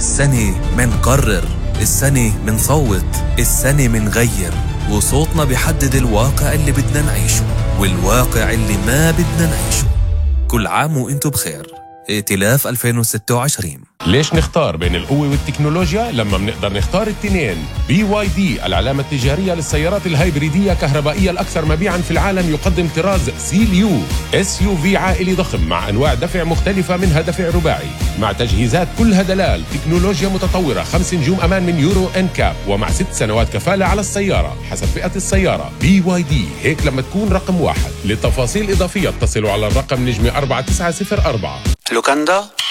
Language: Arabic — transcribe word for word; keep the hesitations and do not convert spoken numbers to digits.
السنة منقرر، السنة منصوت، السنة منغير، وصوتنا بيحدد الواقع اللي بدنا نعيشه والواقع اللي ما بدنا نعيشه. كل عام وانتو بخير. ائتلاف ألفين وستة وعشرين. ليش نختار بين القوة والتكنولوجيا لما بنقدر نختار التنين؟ بي واي دي العلامة التجارية للسيارات الهايبريدية كهربائية الأكثر مبيعاً في العالم، يقدم طراز سيليو اس يو في عائلي ضخم مع أنواع دفع مختلفة، منها دفع رباعي مع تجهيزات كلها دلال، تكنولوجيا متطورة، خمس نجوم أمان من يورو إن كاب، ومع ست سنوات كفالة على السيارة حسب فئة السيارة. بي واي دي هيك لما تكون رقم واحد. لتفاصيل إضافية اتصلوا على الرقم نجمة أربعة تسعة صفر أربعة. لوكاندا